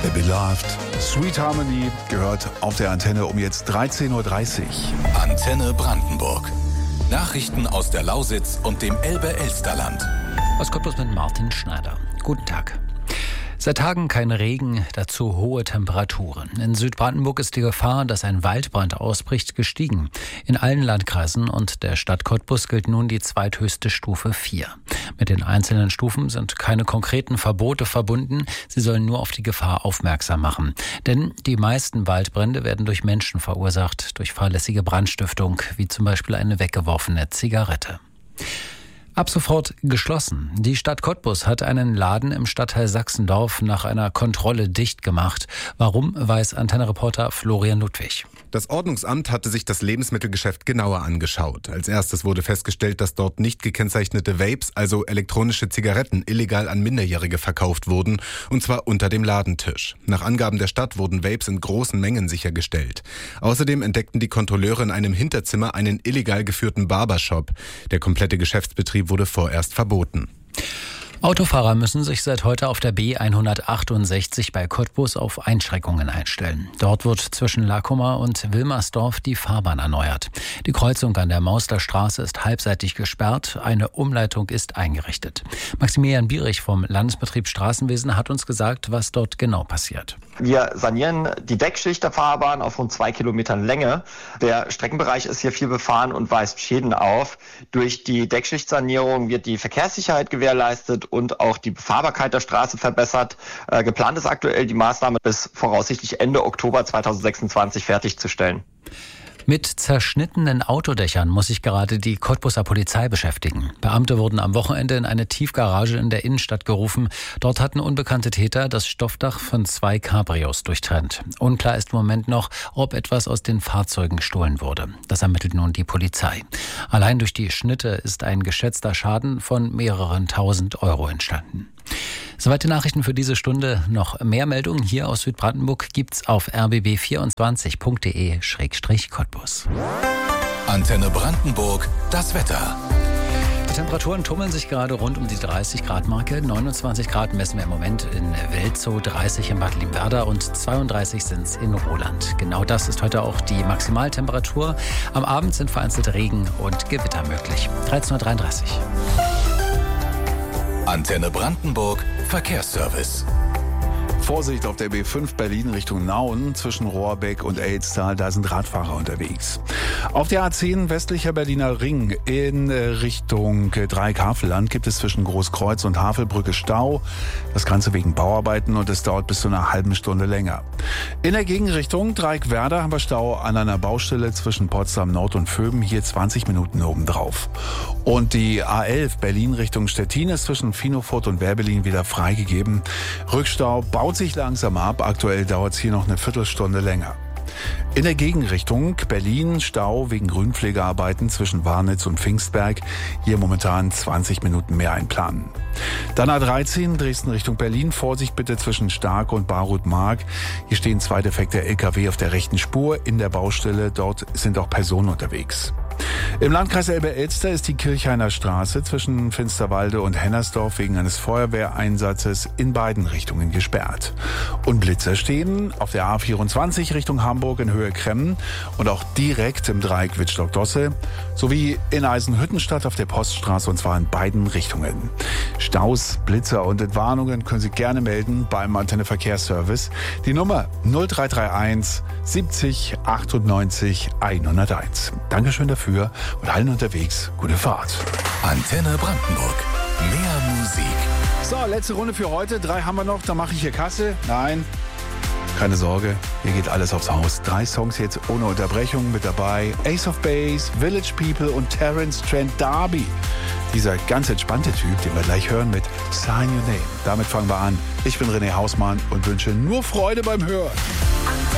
Beloved. Sweet Harmony gehört auf der Antenne um jetzt 13.30 Uhr. Antenne Brandenburg. Nachrichten aus der Lausitz und dem Elbe-Elsterland. Aus Cottbus mit Martin Schneider. Guten Tag. Seit Tagen kein Regen, dazu hohe Temperaturen. In Südbrandenburg ist die Gefahr, dass ein Waldbrand ausbricht, gestiegen. In allen Landkreisen und der Stadt Cottbus gilt nun die zweithöchste Stufe 4. Mit den einzelnen Stufen sind keine konkreten Verbote verbunden. Sie sollen nur auf die Gefahr aufmerksam machen. Denn die meisten Waldbrände werden durch Menschen verursacht, durch fahrlässige Brandstiftung, wie zum Beispiel eine weggeworfene Zigarette. Ab sofort geschlossen. Die Stadt Cottbus hat einen Laden im Stadtteil Sachsendorf nach einer Kontrolle dicht gemacht. Warum, weiß Antenne-Reporter Florian Ludwig. Das Ordnungsamt hatte sich das Lebensmittelgeschäft genauer angeschaut. Als erstes wurde festgestellt, dass dort nicht gekennzeichnete Vapes, also elektronische Zigaretten, illegal an Minderjährige verkauft wurden, und zwar unter dem Ladentisch. Nach Angaben der Stadt wurden Vapes in großen Mengen sichergestellt. Außerdem entdeckten die Kontrolleure in einem Hinterzimmer einen illegal geführten Barbershop. Der komplette Geschäftsbetrieb wurde vorerst verboten. Autofahrer müssen sich seit heute auf der B168 bei Cottbus auf Einschränkungen einstellen. Dort wird zwischen Lackummer und Wilmersdorf die Fahrbahn erneuert. Die Kreuzung an der Mauslerstraße ist halbseitig gesperrt, eine Umleitung ist eingerichtet. Maximilian Bierich vom Landesbetrieb Straßenwesen hat uns gesagt, was dort genau passiert. Wir sanieren die Deckschicht der Fahrbahn auf rund 2 Kilometern Länge. Der Streckenbereich ist hier viel befahren und weist Schäden auf. Durch die Deckschichtsanierung wird die Verkehrssicherheit gewährleistet und auch die Befahrbarkeit der Straße verbessert. Geplant ist aktuell, die Maßnahme bis voraussichtlich Ende Oktober 2026 fertigzustellen. Mit zerschnittenen Autodächern muss sich gerade die Cottbuser Polizei beschäftigen. Beamte wurden am Wochenende in eine Tiefgarage in der Innenstadt gerufen. Dort hatten unbekannte Täter das Stoffdach von 2 Cabrios durchtrennt. Unklar ist im Moment noch, ob etwas aus den Fahrzeugen gestohlen wurde. Das ermittelt nun die Polizei. Allein durch die Schnitte ist ein geschätzter Schaden von mehreren tausend Euro entstanden. Soweit die Nachrichten für diese Stunde. Noch mehr Meldungen hier aus Südbrandenburg gibt's auf rbb24.de/Cottbus. Antenne Brandenburg, das Wetter. Die Temperaturen tummeln sich gerade rund um die 30-Grad-Marke. 29 Grad messen wir im Moment in Welzow, 30 in Bad Limwerder und 32 sind es in Roland. Genau das ist heute auch die Maximaltemperatur. Am Abend sind vereinzelt Regen und Gewitter möglich. 13.33 Uhr. Antenne Brandenburg, Verkehrsservice. Vorsicht auf der B5 Berlin Richtung Nauen zwischen Rohrbeck und Elztal, da sind Radfahrer unterwegs. Auf der A10 westlicher Berliner Ring in Richtung Dreieck-Havelland gibt es zwischen Großkreuz und Havelbrücke Stau. Das Ganze wegen Bauarbeiten und es dauert bis zu einer halben Stunde länger. In der Gegenrichtung Dreieck-Werder haben wir Stau an einer Baustelle zwischen Potsdam Nord und Vöben, hier 20 Minuten obendrauf. Und die A11 Berlin Richtung Stettin ist zwischen Finofurt und Werbelin wieder freigegeben. Rückstau baut sich langsam ab. Aktuell dauert es hier noch eine Viertelstunde länger. In der Gegenrichtung Berlin Stau wegen Grünpflegearbeiten zwischen Warnitz und Pfingstberg. Hier momentan 20 Minuten mehr einplanen. Dann A13 Dresden Richtung Berlin. Vorsicht bitte zwischen Stark und Barut-Mark. Hier stehen 2 defekte LKW auf der rechten Spur in der Baustelle. Dort sind auch Personen unterwegs. Im Landkreis Elbe-Elster ist die Kirchhainer Straße zwischen Finsterwalde und Hennersdorf wegen eines Feuerwehreinsatzes in beiden Richtungen gesperrt. Und Blitzer stehen auf der A24 Richtung Hamburg in Höhe Kremmen und auch direkt im Dreieck Wittstock-Dosse sowie in Eisenhüttenstadt auf der Poststraße, und zwar in beiden Richtungen. Staus, Blitzer und Entwarnungen können Sie gerne melden beim Antenne Verkehrsservice. Die Nummer 0331 70 98 101. Dankeschön dafür und allen unterwegs gute Fahrt. Antenne Brandenburg, mehr Musik. So, letzte Runde für heute. 3 haben wir noch, dann mache ich hier Kasse. Nein, keine Sorge, hier geht alles aufs Haus. 3 Songs jetzt ohne Unterbrechung mit dabei. Ace of Base, Village People und Terence Trent D'Arby. Dieser ganz entspannte Typ, den wir gleich hören mit Sign Your Name. Damit fangen wir an. Ich bin René Hausmann und wünsche nur Freude beim Hören.